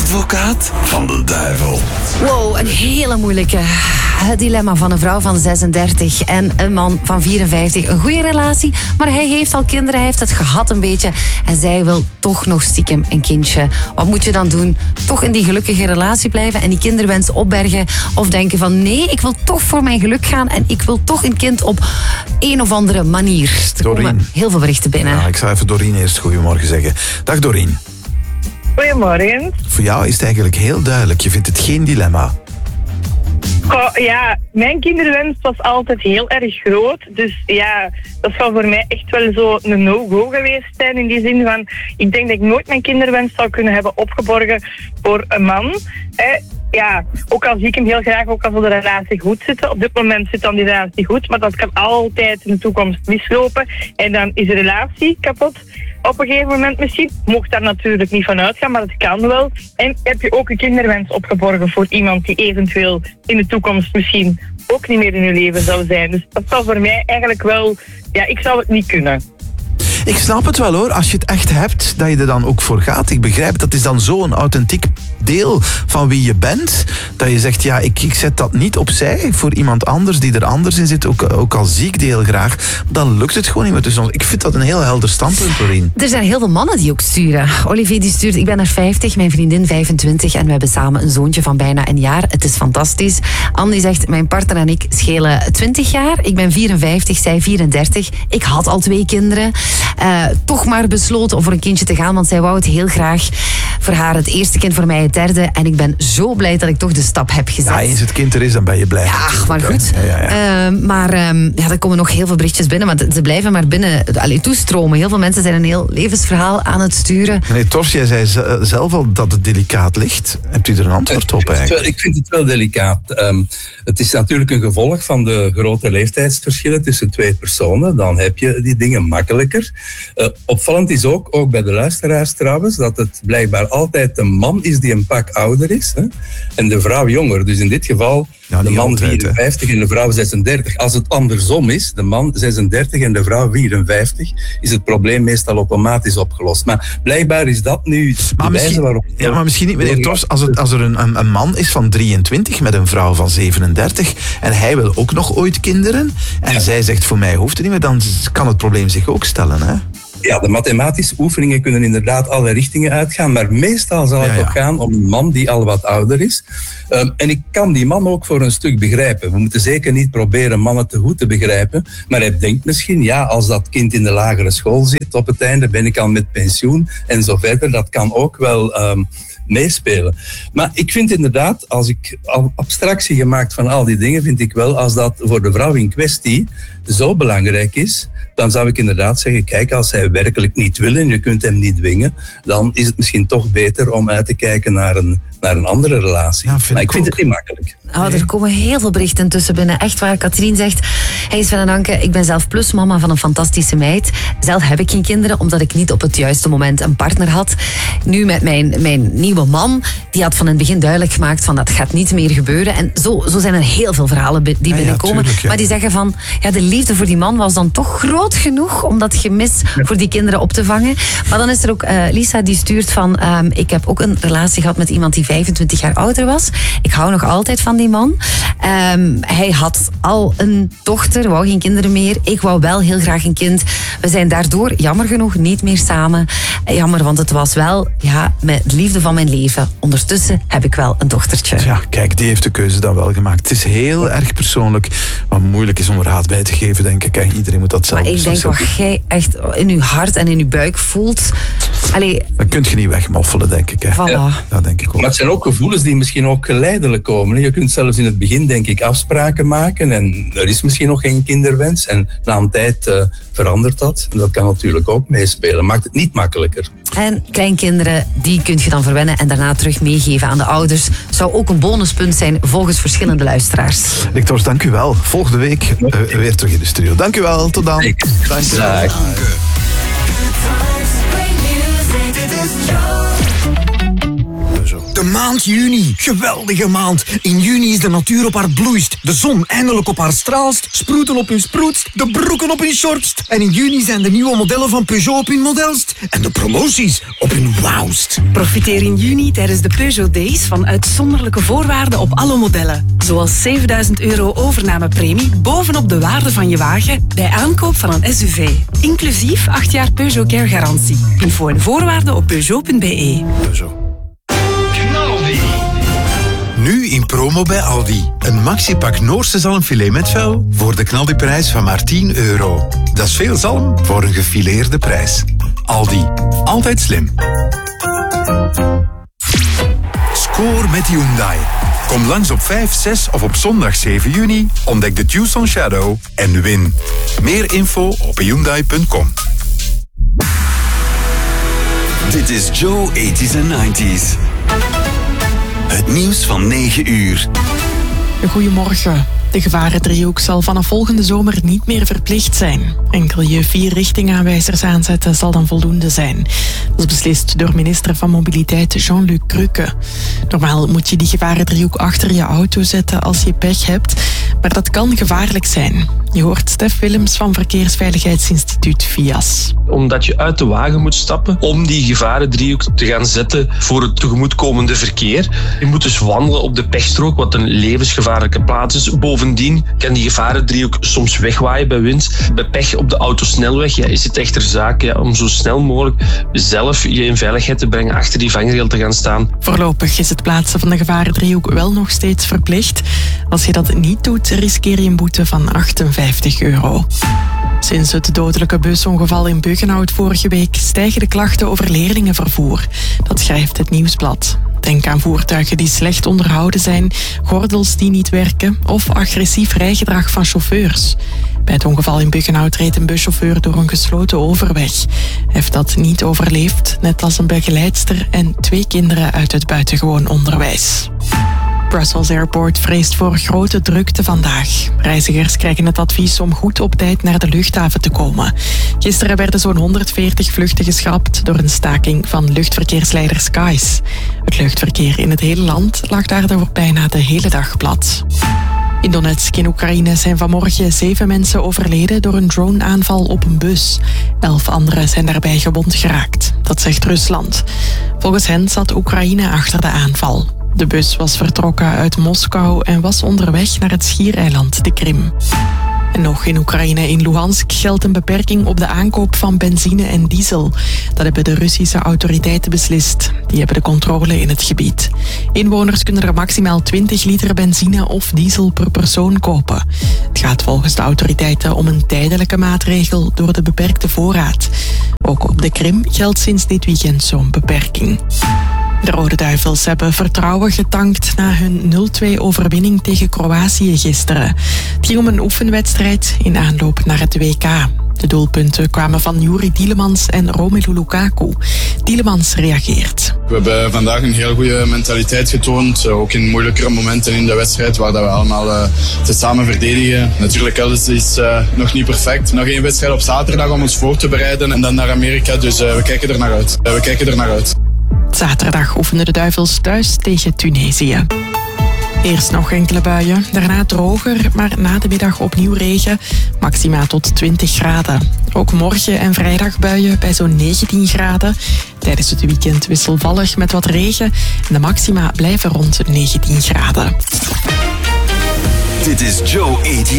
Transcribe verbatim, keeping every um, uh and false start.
Advocaat van de duivel. Wow, een hele moeilijke. Het dilemma van een vrouw van zesendertig en een man van vierenvijftig. Een goede relatie, maar hij heeft al kinderen, hij heeft het gehad een beetje. En zij wil toch nog stiekem een kindje. Wat moet je dan doen? Toch in die gelukkige relatie blijven en die kinderwens opbergen? Of denken van nee, ik wil toch voor mijn geluk gaan en ik wil toch een kind op een of andere manier. Er komen heel veel berichten binnen. Ja, ik zou even Doreen eerst goedemorgen zeggen. Dag Doreen. Goedemorgen. Voor jou is het eigenlijk heel duidelijk. Je vindt het geen dilemma. Goh, ja, mijn kinderwens was altijd heel erg groot. Dus ja, dat zou voor mij echt wel zo een no-go geweest zijn. In die zin van, ik denk dat ik nooit mijn kinderwens zou kunnen hebben opgeborgen voor een man. Eh, ja, ook al zie ik hem heel graag, ook al zal de relatie goed zitten. Op dit moment zit dan die relatie goed, maar dat kan altijd in de toekomst mislopen. En dan is de relatie kapot. Op een gegeven moment misschien. Mocht daar natuurlijk niet van uitgaan, maar dat kan wel. En heb je ook een kinderwens opgeborgen voor iemand die eventueel in de toekomst misschien ook niet meer in je leven zou zijn. Dus dat zou voor mij eigenlijk wel... Ja, ik zou het niet kunnen. Ik snap het wel hoor, als je het echt hebt, dat je er dan ook voor gaat. Ik begrijp, dat is dan zo'n authentiek deel van wie je bent, dat je zegt, ja, ik, ik zet dat niet opzij voor iemand anders die er anders in zit, ook, ook al zie ik die heel graag, dan lukt het gewoon niet meer. Dus ik vind dat een heel helder standpunt, Doreen. Er zijn heel veel mannen die ook sturen. Olivier die stuurt, ik ben er vijftig, mijn vriendin vijfentwintig en we hebben samen een zoontje van bijna een jaar. Het is fantastisch. Anne die zegt, mijn partner en ik schelen twintig jaar. Ik ben vierenvijftig, zij vierendertig. Ik had al twee kinderen. Uh, toch maar besloten om voor een kindje te gaan, want zij wou het heel graag. Voor haar het eerste kind, voor mij het derde. En ik ben zo blij dat ik toch de stap heb gezet. Ja, eens het kind er is, dan ben je blij. Ja, maar goed. Ja, ja, ja. Uh, maar um, ja, er komen nog heel veel berichtjes binnen, maar ze blijven maar binnen allee, toestromen. Heel veel mensen zijn een heel levensverhaal aan het sturen. Meneer Tors, jij zei zelf al dat het delicaat ligt. Hebt u er een antwoord op eigenlijk? Ik vind het wel delicaat. Um, het is natuurlijk een gevolg van de grote leeftijdsverschillen tussen twee personen. Dan heb je die dingen makkelijker. Uh, opvallend is ook, ook bij de luisteraars trouwens, dat het blijkbaar altijd de man is die een pak ouder is, hè, en de vrouw jonger. Dus in dit geval ja, de man altijd, vierenvijftig hè. En de vrouw zesendertig. Als het andersom is, de man zesendertig en de vrouw vierenvijftig, is het probleem meestal automatisch opgelost. Maar blijkbaar is dat nu de wijze waarop... Ja, maar misschien niet, meneer Tors, als, het, als er een, een, een man is van drieëntwintig met een vrouw van zevenendertig en hij wil ook nog ooit kinderen en ja. zij zegt, voor mij hoeft het niet meer, dan kan het probleem zich ook stellen, hè? Ja, de mathematische oefeningen kunnen inderdaad alle richtingen uitgaan, maar meestal zal het ja, ja. ook gaan om een man die al wat ouder is. Um, en ik kan die man ook voor een stuk begrijpen. We moeten zeker niet proberen mannen te goed te begrijpen, maar hij denkt misschien, ja, als dat kind in de lagere school zit, op het einde ben ik al met pensioen en zo verder. Dat kan ook wel... Um, meespelen. Maar ik vind inderdaad, als ik al abstractie gemaakt van al die dingen, vind ik wel, als dat voor de vrouw in kwestie zo belangrijk is, dan zou ik inderdaad zeggen, kijk, als hij werkelijk niet wil en je kunt hem niet dwingen, dan is het misschien toch beter om uit te kijken naar een, naar een andere relatie. Ja, maar ik, ik vind het niet makkelijk. Oh, er komen heel veel berichten tussen binnen. Echt waar, Katrien zegt, hey Sven en Anke, ik ben zelf plusmama van een fantastische meid. Zelf heb ik geen kinderen, omdat ik niet op het juiste moment een partner had. Nu met mijn, mijn nieuwe man, die had van in het begin duidelijk gemaakt van dat gaat niet meer gebeuren. En zo, zo zijn er heel veel verhalen die binnenkomen. Ja, ja, tuurlijk, ja. Maar die zeggen van, ja, de liefde voor die man was dan toch groot genoeg om dat gemis ja. voor die kinderen op te vangen. Maar dan is er ook uh, Lisa die stuurt van, um, ik heb ook een relatie gehad met iemand die vijfentwintig jaar ouder was. Ik hou nog altijd van die man. Um, hij had al een dochter, wou geen kinderen meer. Ik wou wel heel graag een kind. We zijn daardoor, jammer genoeg, niet meer samen. Jammer, want het was wel ja, met de liefde van mijn leven. Ondertussen heb ik wel een dochtertje. Ja, kijk, die heeft de keuze dan wel gemaakt. Het is heel erg persoonlijk, maar moeilijk is om er raad bij te geven, denk ik. Iedereen moet dat zelf Maar ik denk, wat jij echt in je hart en in je buik voelt... Allee, dat kun je niet wegmoffelen, denk ik. Hè. Voilà. Ja. Dat denk ik ook. Maar het zijn ook gevoelens die misschien ook geleidelijk komen. Je kunt zelfs in het begin, denk ik, afspraken maken en er is misschien nog geen kinderwens. En na een tijd uh, verandert dat. En dat kan natuurlijk ook meespelen. Maakt het niet makkelijker. En kleinkinderen, die kun je dan verwennen en daarna terug meegeven aan de ouders. Zou ook een bonuspunt zijn volgens verschillende luisteraars. Rick Tors, dank u wel. Volgende week uh, weer terug in de studio. Dank u wel. Tot dan. Dank u wel. De De maand juni. Geweldige maand. In juni is de natuur op haar bloeist. De zon eindelijk op haar straalst. Sproeten op hun sproetst. De broeken op hun shortst. En in juni zijn de nieuwe modellen van Peugeot op hun modelst. En de promoties op hun wauwst. Profiteer in juni tijdens de Peugeot Days van uitzonderlijke voorwaarden op alle modellen. Zoals zevenduizend euro overnamepremie bovenop de waarde van je wagen bij aankoop van een S U V. Inclusief acht jaar Peugeot Care garantie. Info en voorwaarden op peugeot punt b e. Peugeot. Nu in promo bij Aldi. Een maxipak Noorse zalmfilet met vel voor de knaldiprijs van maar tien euro. Dat is veel zalm voor een gefileerde prijs. Aldi. Altijd slim. Score met Hyundai. Kom langs op vijf, zes of op zondag zeven juni. Ontdek de Tucson Shadow en win. Meer info op hyundai punt com. Dit is Joe tachtiger en negentiger. Het nieuws van negen uur. Goedemorgen. De gevarendriehoek zal vanaf volgende zomer niet meer verplicht zijn. Enkel je vier richtingaanwijzers aanzetten zal dan voldoende zijn. Dat is beslist door minister van Mobiliteit Jean-Luc Cruque. Normaal moet je die gevarendriehoek achter je auto zetten als je pech hebt, maar dat kan gevaarlijk zijn. Je hoort Stef Willems van Verkeersveiligheidsinstituut V I A S. Omdat je uit de wagen moet stappen om die gevarendriehoek te gaan zetten voor het tegemoetkomende verkeer. Je moet dus wandelen op de pechstrook, wat een levensgevaarlijke plaats is. Bovendien kan die gevarendriehoek soms wegwaaien bij wind. Bij pech op de autosnelweg ja, is het echter zaak ja, om zo snel mogelijk zelf je in veiligheid te brengen, achter die vangrail te gaan staan. Voorlopig is het plaatsen van de gevarendriehoek wel nog steeds verplicht. Als je dat niet doet, riskeer je een boete van achtenvijftig euro. Sinds het dodelijke busongeval in Buggenhout vorige week stijgen de klachten over leerlingenvervoer. Dat schrijft het Nieuwsblad. Denk aan voertuigen die slecht onderhouden zijn, gordels die niet werken of agressief rijgedrag van chauffeurs. Bij het ongeval in Buggenhout reed een buschauffeur door een gesloten overweg. Hij heeft dat niet overleefd, net als een begeleidster en twee kinderen uit het buitengewoon onderwijs. Brussels Airport vreest voor grote drukte vandaag. Reizigers krijgen het advies om goed op tijd naar de luchthaven te komen. Gisteren werden zo'n honderdveertig vluchten geschrapt door een staking van luchtverkeersleider Skies. Het luchtverkeer in het hele land lag daardoor bijna de hele dag plat. In Donetsk in Oekraïne zijn vanmorgen zeven mensen overleden door een droneaanval op een bus. Elf anderen zijn daarbij gewond geraakt. Dat zegt Rusland. Volgens hen zat Oekraïne achter de aanval. De bus was vertrokken uit Moskou en was onderweg naar het schiereiland de Krim. En nog in Oekraïne, in Luhansk, geldt een beperking op de aankoop van benzine en diesel. Dat hebben de Russische autoriteiten beslist. Die hebben de controle in het gebied. Inwoners kunnen er maximaal twintig liter benzine of diesel per persoon kopen. Het gaat volgens de autoriteiten om een tijdelijke maatregel door de beperkte voorraad. Ook op de Krim geldt sinds dit weekend zo'n beperking. De Rode Duivels hebben vertrouwen getankt na hun nul twee overwinning tegen Kroatië gisteren. Het ging om een oefenwedstrijd in aanloop naar het W K. De doelpunten kwamen van Youri Tielemans en Romelu Lukaku. Tielemans reageert. We hebben vandaag een heel goede mentaliteit getoond. Ook in moeilijkere momenten in de wedstrijd waar dat we allemaal uh, te samen verdedigen. Natuurlijk, alles is uh, nog niet perfect. Nog één wedstrijd op zaterdag om ons voor te bereiden en dan naar Amerika. Dus uh, we kijken er naar uit. Uh, we kijken er naar uit. Zaterdag oefenden de Duivels thuis tegen Tunesië. Eerst nog enkele buien, daarna droger, maar na de middag opnieuw regen. Maxima tot twintig graden. Ook morgen en vrijdag buien bij zo'n negentien graden. Tijdens het weekend wisselvallig met wat regen. En de maxima blijven rond negentien graden. Dit is Joe tachtiger